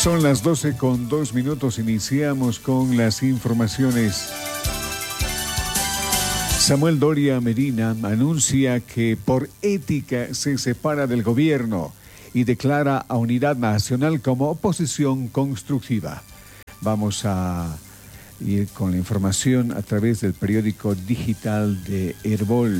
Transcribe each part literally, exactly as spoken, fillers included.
Son las doce con dos minutos, iniciamos con las informaciones. Samuel Doria Medina anuncia que por ética se separa del gobierno y declara a Unidad Nacional como oposición constructiva. Vamos a ir con la información a través del periódico digital de Herbol.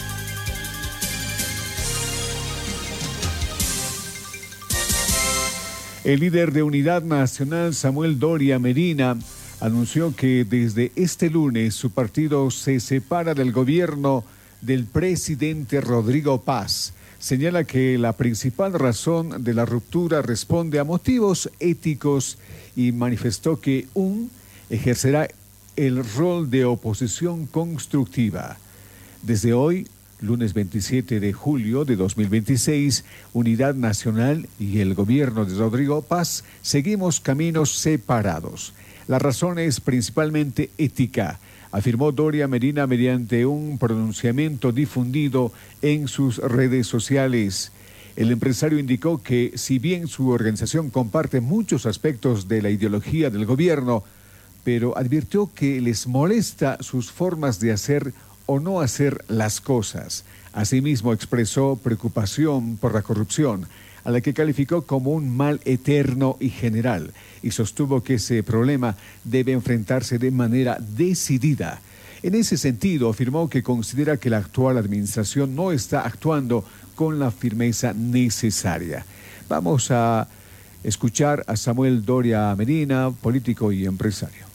El líder de Unidad Nacional, Samuel Doria Medina, anunció que desde este lunes su partido se separa del gobierno del presidente Rodrigo Paz. Señala que la principal razón de la ruptura responde a motivos éticos y manifestó que U N ejercerá el rol de oposición constructiva. Desde hoy, lunes veintisiete de julio de dos mil veintiséis, Unidad Nacional y el gobierno de Rodrigo Paz seguimos caminos separados. La razón es principalmente ética, afirmó Doria Medina mediante un pronunciamiento difundido en sus redes sociales. El empresario indicó que si bien su organización comparte muchos aspectos de la ideología del gobierno, pero advirtió que les molesta sus formas de hacer o no hacer las cosas. Asimismo expresó preocupación por la corrupción, a la que calificó como un mal eterno y general, y sostuvo que ese problema debe enfrentarse de manera decidida. En ese sentido, afirmó que considera que la actual administración no está actuando con la firmeza necesaria. Vamos a escuchar a Samuel Doria Medina, político y empresario.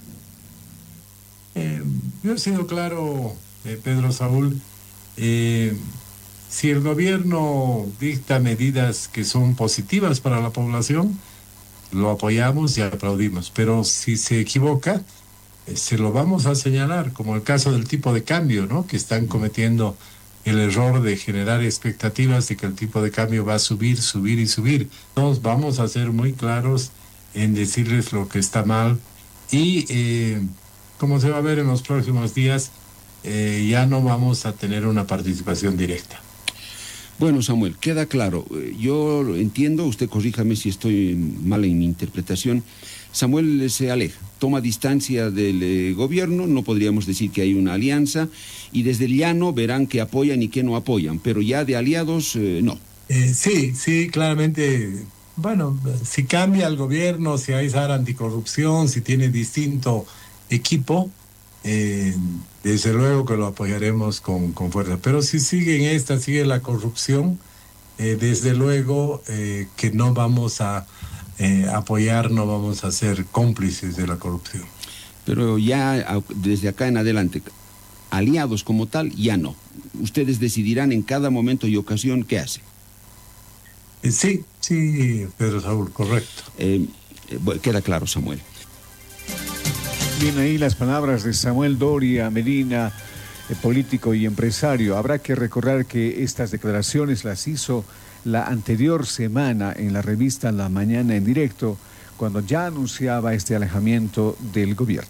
Eh, yo he sido claro, eh, Pedro Saúl, eh, si el gobierno dicta medidas que son positivas para la población, lo apoyamos y aplaudimos, pero si se equivoca, eh, se lo vamos a señalar, como el caso del tipo de cambio, ¿no? Que están cometiendo el error de generar expectativas de que el tipo de cambio va a subir, subir y subir. Entonces vamos a ser muy claros en decirles lo que está mal y eh, como se va a ver en los próximos días, eh, ya no vamos a tener una participación directa. Bueno, Samuel, queda claro. Yo lo entiendo, usted corríjame si estoy mal en mi interpretación. Samuel se aleja, toma distancia del eh, gobierno, no podríamos decir que hay una alianza, y desde el llano verán que apoyan y que no apoyan, pero ya de aliados, eh, no. Eh, sí, sí, claramente. Bueno, si cambia el gobierno, si hay SAR anticorrupción, si tiene distinto equipo, eh, desde luego que lo apoyaremos con, con fuerza. Pero si sigue en esta, sigue la corrupción, eh, desde luego eh, que no vamos a eh, apoyar, no vamos a ser cómplices de la corrupción. Pero ya desde acá en adelante, aliados como tal, ya no. Ustedes decidirán en cada momento y ocasión qué hacen. Eh, sí, sí, Pedro Saúl, correcto. Eh, eh, bueno, queda claro, Samuel. Bien, ahí las palabras de Samuel Doria Medina, eh, político y empresario. Habrá que recordar que estas declaraciones las hizo la anterior semana en la revista La Mañana en Directo, cuando ya anunciaba este alejamiento del gobierno.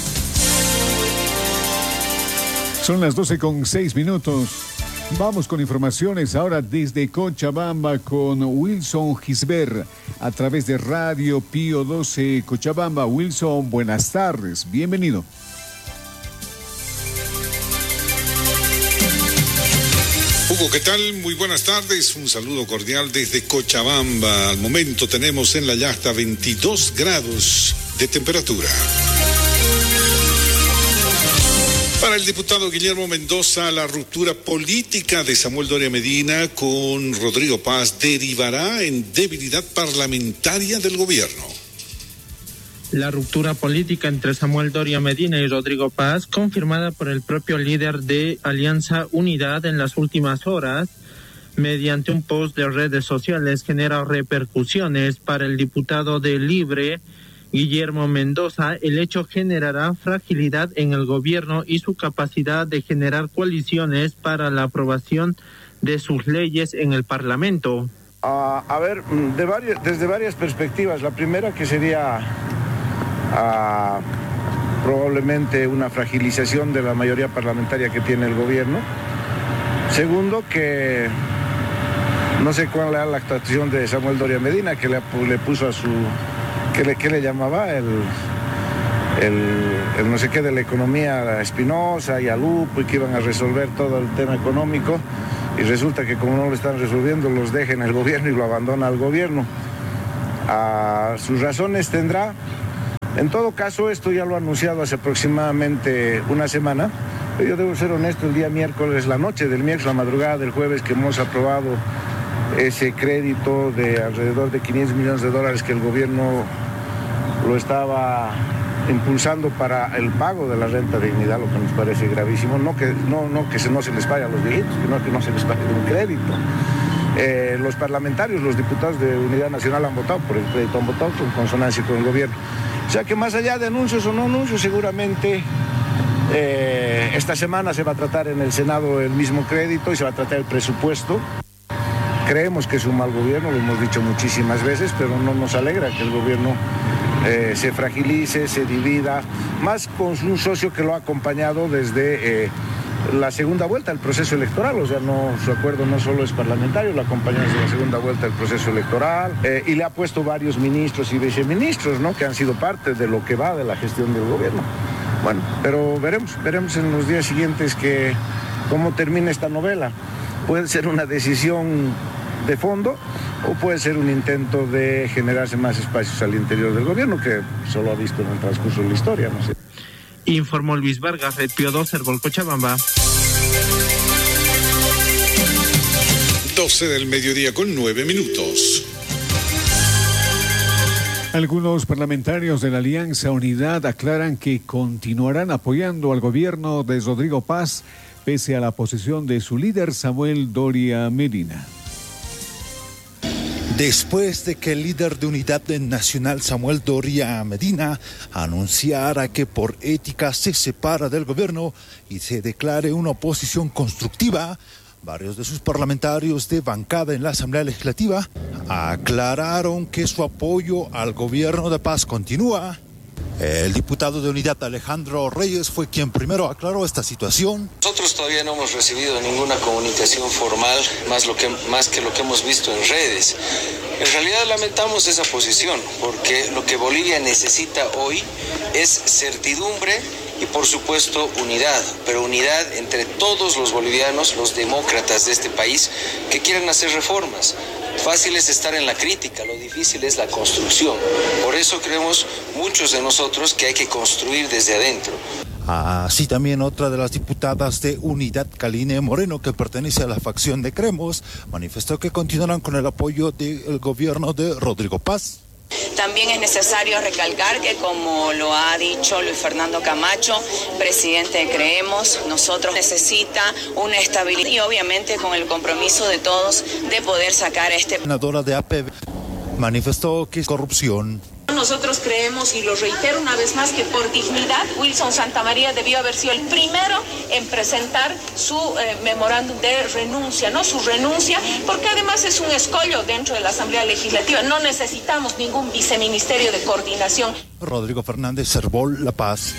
Son las doce con seis minutos. Vamos con informaciones ahora desde Cochabamba con Wilson Gisbert a través de Radio Pío doce Cochabamba. Wilson, buenas tardes, bienvenido. Hugo, ¿qué tal? Muy buenas tardes, un saludo cordial desde Cochabamba. Al momento tenemos en la yasta veintidós grados de temperatura. Para el diputado Guillermo Mendoza, la ruptura política de Samuel Doria Medina con Rodrigo Paz derivará en debilidad parlamentaria del gobierno. La ruptura política entre Samuel Doria Medina y Rodrigo Paz, confirmada por el propio líder de Alianza Unidad en las últimas horas, mediante un post de redes sociales, genera repercusiones para el diputado de Libre, Guillermo Mendoza. El hecho generará fragilidad en el gobierno y su capacidad de generar coaliciones para la aprobación de sus leyes en el Parlamento. Uh, a ver, de varias, desde varias perspectivas. La primera que sería uh, probablemente una fragilización de la mayoría parlamentaria que tiene el gobierno. Segundo, que no sé cuál era la actuación de Samuel Doria Medina, que le, le puso a su, ¿qué le, qué le llamaba? El, el, el no sé qué de la economía a Espinosa y a Lupo, y que iban a resolver todo el tema económico, y resulta que como no lo están resolviendo, los deja en el gobierno y lo abandona al gobierno. A sus razones tendrá. En todo caso, esto ya lo ha anunciado hace aproximadamente una semana. Yo debo ser honesto, el día miércoles, la noche del miércoles, la madrugada del jueves, que hemos aprobado ese crédito de alrededor de quinientos millones de dólares que el gobierno lo estaba impulsando para el pago de la renta de dignidad, lo que nos parece gravísimo. No que no, no que se, no se les pague a los viejitos, sino que no se les pague un crédito. Eh, los parlamentarios, los diputados de Unidad Nacional han votado por el crédito, han votado con consonancia con el gobierno. O sea que más allá de anuncios o no anuncios, seguramente eh, esta semana se va a tratar en el Senado el mismo crédito y se va a tratar el presupuesto. Creemos que es un mal gobierno, lo hemos dicho muchísimas veces, pero no nos alegra que el gobierno eh, se fragilice, se divida, más con un socio que lo ha acompañado desde eh, la segunda vuelta del proceso electoral. O sea, no, su acuerdo no solo es parlamentario, lo acompaña desde la segunda vuelta del proceso electoral eh, y le ha puesto varios ministros y viceministros, ¿no?, que han sido parte de lo que va de la gestión del gobierno. Bueno, pero veremos, veremos en los días siguientes que cómo termina esta novela. Puede ser una decisión de fondo o puede ser un intento de generarse más espacios al interior del gobierno, que solo ha visto en el transcurso de la historia, no sé. Informó Luis Vargas, Red Pío dos, Herbol, Cochabamba. doce del mediodía con nueve minutos. Algunos parlamentarios de la Alianza Unidad aclaran que continuarán apoyando al gobierno de Rodrigo Paz pese a la posición de su líder Samuel Doria Medina. Después de que el líder de Unidad Nacional, Samuel Doria Medina, anunciara que por ética se separa del gobierno y se declare una oposición constructiva, varios de sus parlamentarios de bancada en la Asamblea Legislativa aclararon que su apoyo al gobierno de Paz continúa. El diputado de Unidad, Alejandro Reyes, fue quien primero aclaró esta situación. Nosotros todavía no hemos recibido ninguna comunicación formal, más, lo que, más que lo que hemos visto en redes. En realidad lamentamos esa posición, porque lo que Bolivia necesita hoy es certidumbre y por supuesto unidad, pero unidad entre todos los bolivianos, los demócratas de este país, que quieren hacer reformas. Fácil es estar en la crítica, lo difícil es la construcción. Por eso creemos muchos de nosotros que hay que construir desde adentro. Así también otra de las diputadas de Unidad, Caline Moreno, que pertenece a la facción de Cremos, manifestó que continuarán con el apoyo del gobierno de Rodrigo Paz. También es necesario recalcar que, como lo ha dicho Luis Fernando Camacho, presidente de Creemos, nosotros necesita una estabilidad y obviamente con el compromiso de todos de poder sacar este... La senadora de A P B manifestó que es corrupción. Nosotros creemos, y lo reitero una vez más, que por dignidad Wilson Santamaría debió haber sido el primero en presentar su eh, memorándum de renuncia, ¿no? Su renuncia, porque además es un escollo dentro de la Asamblea Legislativa. No necesitamos ningún viceministerio de coordinación. Rodrigo Fernández, Herbol, La Paz.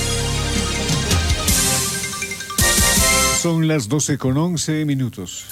Son las doce con once minutos.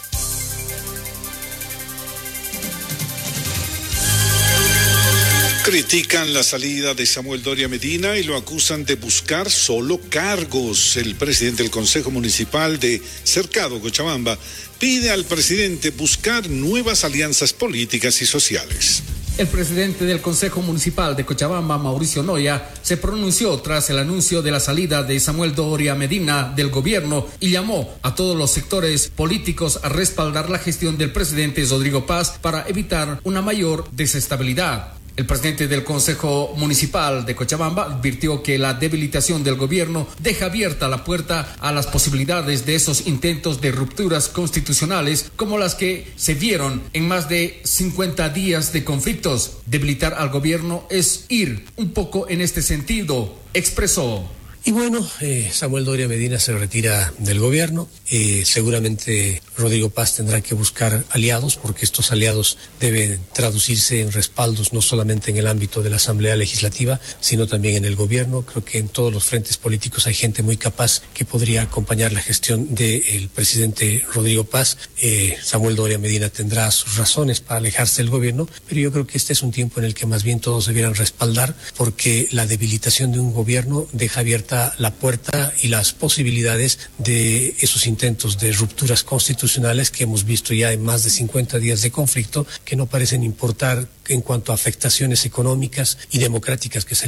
Critican la salida de Samuel Doria Medina y lo acusan de buscar solo cargos. El presidente del Consejo Municipal de Cercado, Cochabamba, pide al presidente buscar nuevas alianzas políticas y sociales. El presidente del Consejo Municipal de Cochabamba, Mauricio Noya, se pronunció tras el anuncio de la salida de Samuel Doria Medina del gobierno y llamó a todos los sectores políticos a respaldar la gestión del presidente Rodrigo Paz para evitar una mayor desestabilidad. El presidente del Consejo Municipal de Cochabamba advirtió que la debilitación del gobierno deja abierta la puerta a las posibilidades de esos intentos de rupturas constitucionales como las que se vieron en más de cincuenta días de conflictos. Debilitar al gobierno es ir un poco en este sentido, expresó. Y bueno, eh, Samuel Doria Medina se retira del gobierno Eh, seguramente Rodrigo Paz tendrá que buscar aliados, porque estos aliados deben traducirse en respaldos no solamente en el ámbito de la Asamblea Legislativa, sino también en el gobierno. Creo que en todos los frentes políticos hay gente muy capaz que podría acompañar la gestión del presidente Rodrigo Paz. Eh, Samuel Doria Medina tendrá sus razones para alejarse del gobierno, pero yo creo que este es un tiempo en el que más bien todos debieran respaldar, porque la debilitación de un gobierno deja abierta la puerta y las posibilidades de esos intentos de rupturas constitucionales que hemos visto ya en más de cincuenta días de conflicto, que no parecen importar en cuanto a afectaciones económicas y democráticas que se